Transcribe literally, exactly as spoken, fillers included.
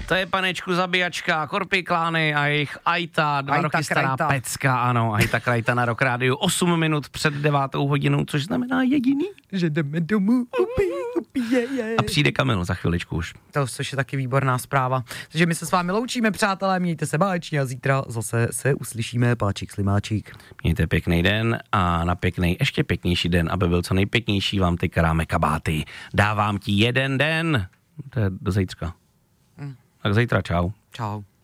To je panečku zabíjačka, Korpiklány a jejich Ajta, dva Ajta roky stará Krajta. pecka, ano, Ajta Krajta na Rock Rádiu, osm minut před devátou hodinou, což znamená jediný, že jdeme domů, upí, upí, je, je. a přijde Kamil za chviličku už. To, což je taky výborná zpráva. Takže my se s vámi loučíme, přátelé, mějte se báječní a zítra zase se uslyšíme. Páčik Slimáčik. Mějte pěkný den a na pěkný, ještě pěknější den, aby byl co nejpěknější, vám ty karáme kabáty. Dávám ti jeden den, to je do zítřka. Hmm. Tak zítra, čau. Čau.